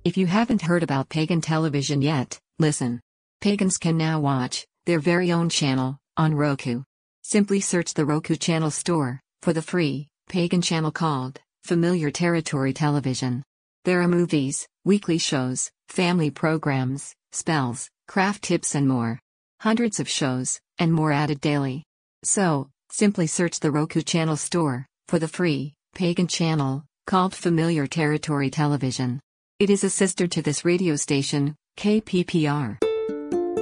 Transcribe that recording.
If you haven't heard about Pagan Television yet, listen. Pagans can now watch their very own channel on Roku. Simply search the Roku Channel Store for the free Pagan channel called Familiar Territory Television. There are movies, weekly shows, family programs, spells, craft tips and more. Hundreds of shows and more added daily. So, simply search the Roku Channel Store for the free Pagan channel called Familiar Territory Television. It is a sister to this radio station, KPPR.